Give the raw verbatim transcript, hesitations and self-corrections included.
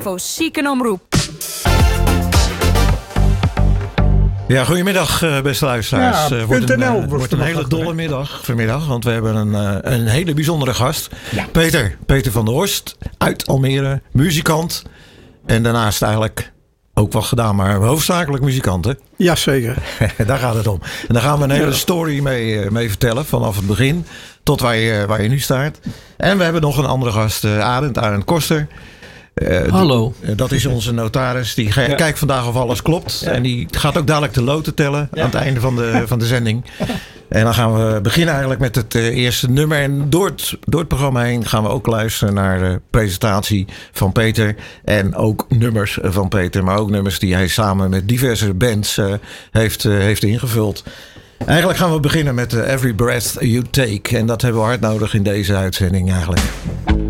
voor ziekenomroep. Ja, goedemiddag beste luisteraars. Ja, uh, wordt een, uh, wordt wordt een hele dolle middag vanmiddag, want we hebben een, uh, een hele bijzondere gast. Ja. Peter, Peter van der Horst uit Almere, muzikant. En daarnaast eigenlijk ook wat gedaan, maar hoofdzakelijk muzikant, hè? Jazeker. Daar gaat het om. En daar gaan we een hele story mee, mee vertellen, vanaf het begin tot waar je, waar je nu staat. En we hebben nog een andere gast, uh, Arend, Arend Koster. Uh, Hallo. Die, uh, dat is onze notaris. Die ge- ja. kijkt vandaag of alles klopt. Ja. En die gaat ook dadelijk de loten tellen ja. aan het einde van de, van de zending. En dan gaan we beginnen eigenlijk met het uh, eerste nummer. En door het, door het programma heen gaan we ook luisteren naar de presentatie van Peter. En ook nummers van Peter. Maar ook nummers die hij samen met diverse bands uh, heeft, uh, heeft ingevuld. Eigenlijk gaan we beginnen met uh, Every Breath You Take. En dat hebben we hard nodig in deze uitzending eigenlijk.